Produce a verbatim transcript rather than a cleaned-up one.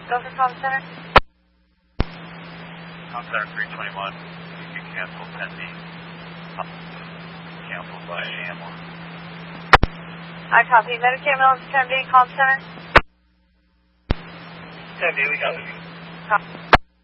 Go for Comm Center. Comm Center three twenty-one. You can cancel ten D. Canceled by A M one. I copy. Medicare Mills ten B, Comm Center. ten D, we got it. Copy.